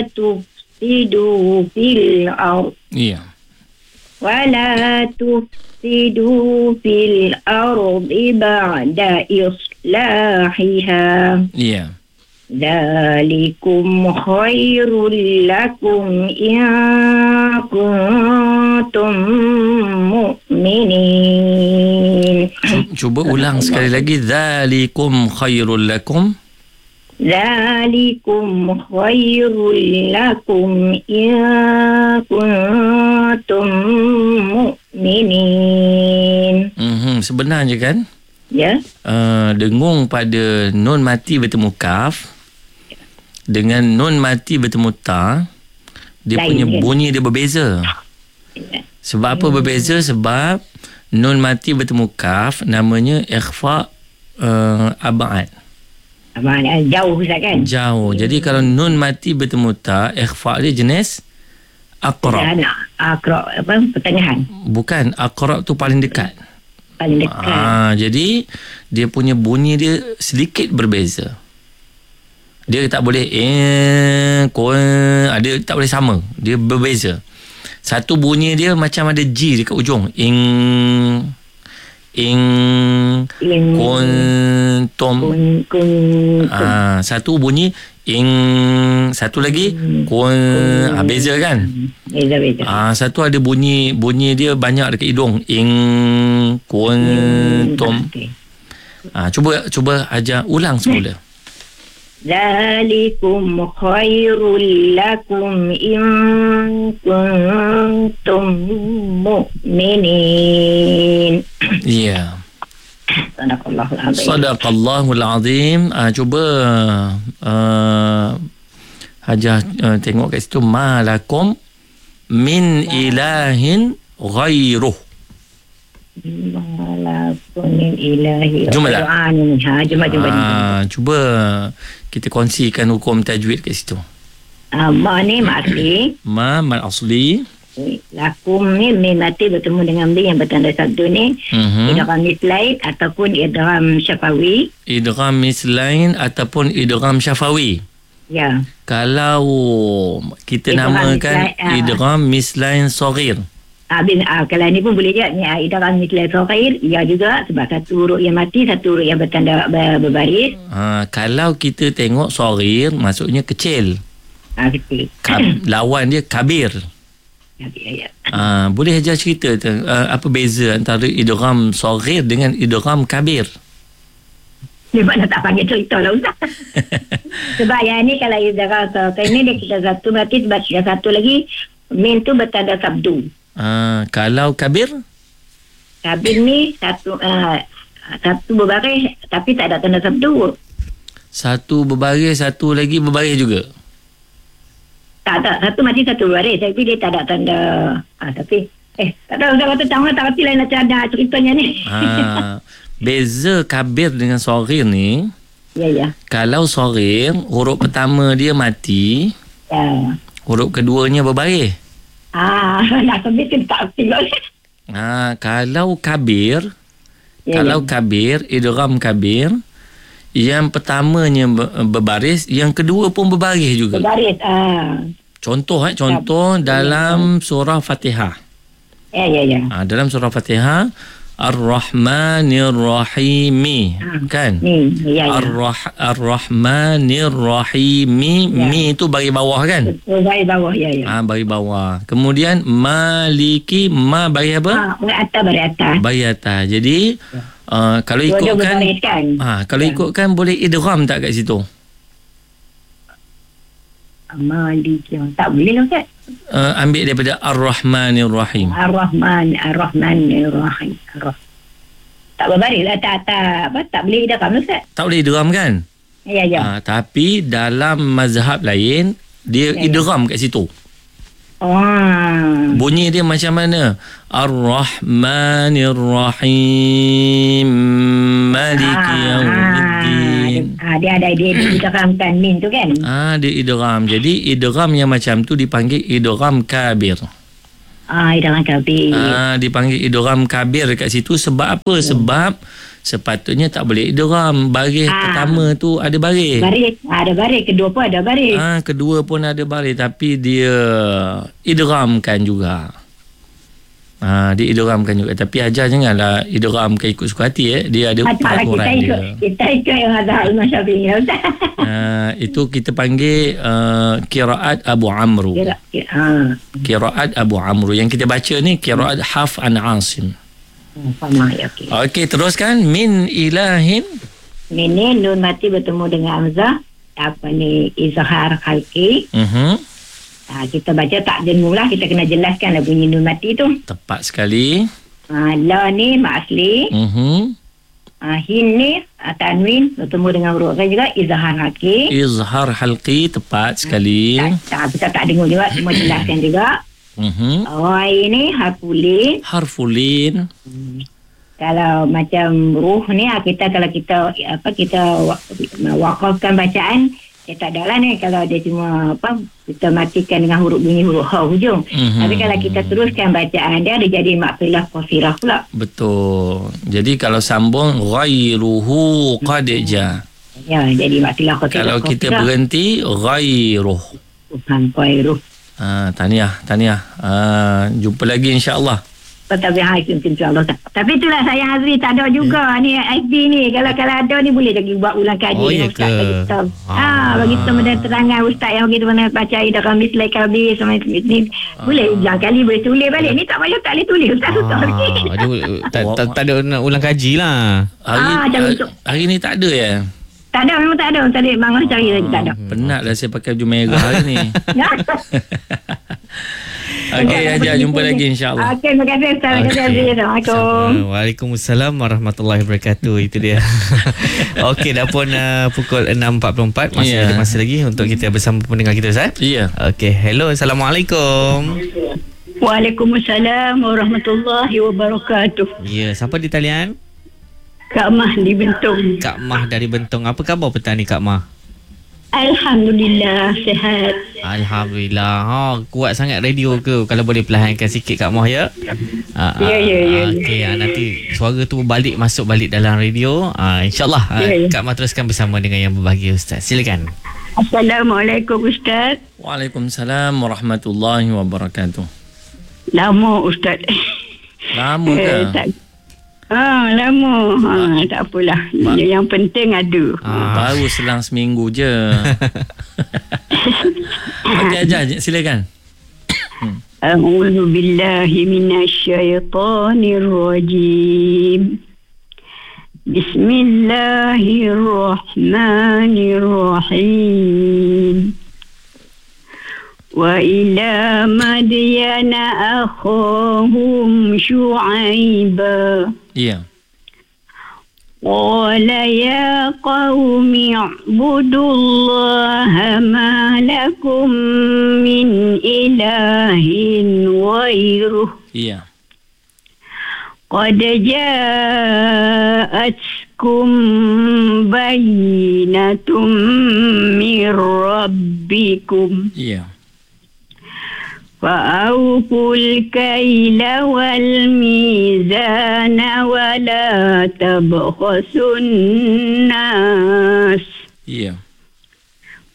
tufsidu fil ard. Ya. Wala tufsidu fil ardi ba'da islahiha. Ya. Dzalikum khairul lakum in kuntum mu'minin. Cuba ulang sekali lagi. Dzalikum khairul lakum. Dzalikum khairul lakum in kuntum mu'minin. Sebenarnya kan? Ya. Dengung pada nun mati bertemu kaf dengan nun mati bertemu ta, dia lain punya kan? bunyi dia berbeza. Sebab apa berbeza? Sebab nun mati bertemu kaf namanya ikhfa ab'ad. Jauh Ustaz kan? Jauh. Jadi kalau nun mati bertemu ta, ikhfa dia jenis aqrab. Aqrab pertengahan. Bukan, aqrab tu paling dekat. Paling dekat. Jadi dia punya bunyi dia sedikit berbeza. Dia tak boleh dia tak boleh sama. Dia berbeza. Satu bunyi dia macam ada G dekat ujung. Kuntum. Satu bunyi satu lagi beza kan? Beza. Satu ada bunyi dia banyak dekat hidung. Kuntum. Cuba ajar ulang semula. Dzalikum khairul lakum in kuntum mu'minin. Ya. Sadaqallahul azim. Cuba Hajah tengok kat situ. Malakum min ilahin ghairuh. Malakum min ilahin. Jumpa tak? Jumpa. Cuba kita kongsikan hukum tajwid kat situ. Ma ni ma asli. Ma mal asli. Lakum ni mati bertemu dengan bi yang bertanda sabdu ni. Idgham mislain ataupun idgham syafawi. Idgham mislain ataupun idgham syafawi. Ya. Kalau kita namakan idgham mislain saghir. Kalau ni pun boleh juga ni idgham mislain saghir. Ya juga sebab satu huruf yang mati, satu huruf yang bertanda berbaris. Kalau kita tengok saghir maksudnya kecil. Kecil. Lawan dia kabir. Boleh ajar cerita apa beza antara idgham saghir dengan idgham kabir? Dia mana tak panggil cerita lah Ustaz. Sebab yang ni kalau idgham saghir ni dia kita satu berarti sebab kita satu lagi min tu bertanda sabdu. Kalau kabir? Kabir ni satu berbaris tapi tak ada tanda sabdu. Satu berbaris, satu lagi berbaris juga. Tak, satu mati satu berbaris tapi dia tak ada tanda. Tapi tak tahu Ustaz kata tahu tak reti lain macam ada ceritanya ni. Beza kabir dengan saghir ni. Ya. Kalau saghir huruf pertama dia mati. Ya. Huruf keduanya berbaris. Nak sebut kan tak reti lah. Kalau kabir, kabir, idgham kabir, yang pertamanya berbaris, yang kedua pun berbaris juga. Berbaris. Contoh dalam surah Fatihah. Ya. Dalam surah Fatihah, Ar-Rahmanir Rahim, kan? Ya. Ar-Rahmanir Rahim, mi itu bagi bawah kan? Bagi bawah, ya. Bagi bawah. Kemudian Maliki, ma bagi apa? Bagi atas. Jadi kalau ikutkan kalau ikutkan boleh idgham tak kat situ? Maliki tak boleh lah Ustaz. Ambil daripada Ar-Rahmanir Rahim. Ar-Rahmanir Rahim. Tak berbaris lah, tak boleh idgham Ustaz. Tak boleh idgham kan? Ya. Tapi dalam mazhab lain dia idgham kat situ. Bunyi dia macam mana? Ar-Rahmanir Rahim, Maliki Yawmiddin. Dia idghamkan min tu kan? Dia idgham. Jadi idgham yang macam tu dipanggil idgham kabir. Idgham kabir. Dipanggil idgham kabir kat situ sebab apa? Sebab sepatutnya tak boleh idgham. Baris pertama tu ada baris. Ada baris. Kedua pun ada baris. Kedua pun ada baris, tapi dia idghamkan juga. Dia idghamkan juga. Tapi ajar janganlah idghamkan ikut suka hati. Dia ada peraturan dia. Kita ikut yang ada Imam Syafi'i. Itu kita panggil qiraat Abu Amru. Qiraat Abu Amru. Yang kita baca ni qiraat Hafs an Asim. Okey, teruskan. Min ilahin. Min ni nun mati bertemu dengan hamzah. Izhar khalqi. Kita baca tak jenguk lah. Kita kena jelaskan lah bunyi nun mati tu. Tepat sekali. La ni mak asli. Hin ni tanwin bertemu dengan huruf kan juga. Izhar halqi. Izhar halqi. Tepat sekali. Kita tak dengar juga. Semua jelaskan juga. Ini harfulin. Kalau macam ruh ni kalau kita wakafkan bacaan, tak ada lah ni kalau dia cuma kita matikan dengan bunyi huruf ha hujung. Tapi kalau kita teruskan bacaan dia jadi makfilah qasirah pula. Betul. Jadi kalau sambung ghairuhu qad ja. Ya, jadi makfilah qasirah. Kalau kita berhenti ghairuh. Tahniah. Jumpa lagi insya-Allah. Tapi insya-Allah. Tapi itulah saya Hazri tak ada juga ni FB ni. Kalau ada ni boleh lagi buat ulang kaji Ustaz bagi tahu. Bagi tahu terangan ustaz yang begitu mana baca ida khamis like habis sama ni. Boleh ulang kali boleh tulis balik. Ni tak payah tak boleh tulis ustaz tak ada nak ulang kaji lah. Hari ni tak ada ya. Tak ada, memang tak ada. Tadi Bang Mas cari lagi tak ada. Penatlah saya pakai baju merah hari ni. Okey, Hajar, jumpa lagi insya-Allah. Okey, terima kasih Ustaz. Terima kasih. Assalamualaikum. Waalaikumsalam warahmatullahi wabarakatuh. Itu dia. Okey, dah pun pukul 6.44. Masih ada masa lagi untuk kita bersama pendengar kita, Ustaz. Ya. Okey, hello. Assalamualaikum. Waalaikumsalam warahmatullahi wabarakatuh. Ya, siapa di talian? Kak Mah di Bentong. Kak Mah dari Bentong. Apa khabar petang ni Kak Mah? Alhamdulillah, sihat. Alhamdulillah. Kuat sangat radio ke? Kalau boleh perlahankan sikit Kak Mah ya. Ya. Okey, nanti suara tu masuk balik dalam radio. InsyaAllah Kak Mah teruskan bersama dengan yang berbahagia Ustaz. Silakan. Assalamualaikum Ustaz. Waalaikumsalam warahmatullahi wabarakatuh. Lama Ustaz. Lama ke? Lama. Tak apalah. Yang penting ada. Baru selang seminggu je. Okey, Hajar, silakan. A'udzu billahi minasyaitonir rajim. Bismillahirrahmanirrahim. Wa ila madyana akhahum syu'aiba. Ya. Qala ya qaumi i'budullaha ma lakum min ilahin ghairuh. Ya. Qad ja'atkum bayyinatun min rabbikum. Ya. فأوفوا الكيل والميزان ولا تبخسوا الناس Ya.